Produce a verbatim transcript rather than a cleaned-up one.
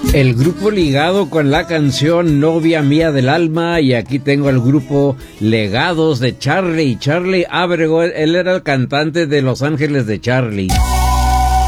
El grupo ligado con la canción Novia Mía del Alma, y aquí tengo el grupo Legados de Charlie. Charlie Abrego, él era el cantante de Los Ángeles de Charlie.